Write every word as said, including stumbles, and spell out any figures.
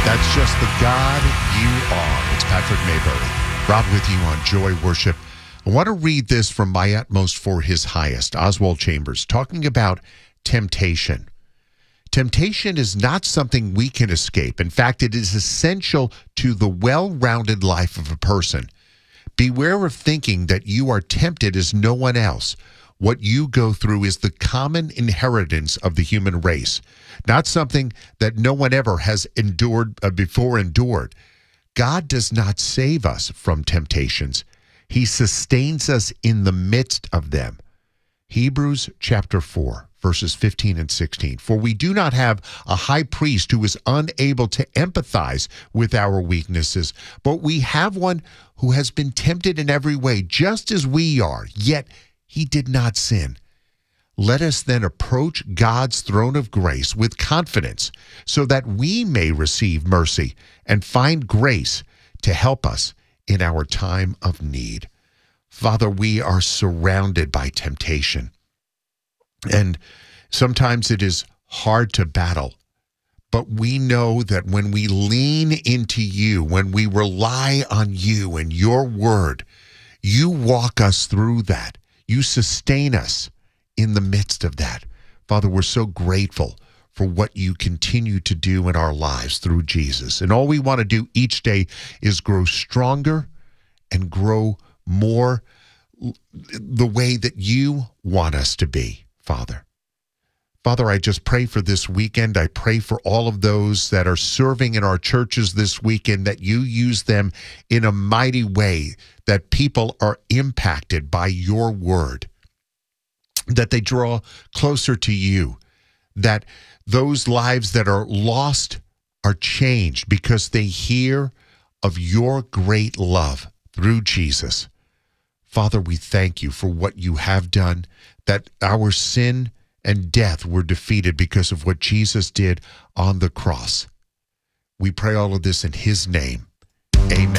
That's just the God you are. It's Patrick Mayberry. Rob with you on Joy Worship. I want to read this from My Utmost for His Highest, Oswald Chambers, talking about temptation. Temptation is not something we can escape. In fact, it is essential to the well-rounded life of a person. Beware of thinking that you are tempted as no one else. What you go through is the common inheritance of the human race, not something that no one ever has endured uh, before endured. God does not save us from temptations. He sustains us in the midst of them. Hebrews chapter four, verses fifteen and sixteen. For we do not have a high priest who is unable to empathize with our weaknesses, but we have one who has been tempted in every way, just as we are, yet he did not sin. Let us then approach God's throne of grace with confidence so that we may receive mercy and find grace to help us in our time of need. Father, we are surrounded by temptation, and sometimes it is hard to battle. But we know that when we lean into you, when we rely on you and your word, you walk us through that. You sustain us in the midst of that. Father, we're so grateful for what you continue to do in our lives through Jesus. And all we want to do each day is grow stronger and grow more the way that you want us to be, Father. Father, I just pray for this weekend. I pray for all of those that are serving in our churches this weekend, that you use them in a mighty way, that people are impacted by your word, that they draw closer to you, that those lives that are lost are changed because they hear of your great love through Jesus. Father, we thank you for what you have done, that our sin and death were defeated because of what Jesus did on the cross. We pray all of this in his name. Amen.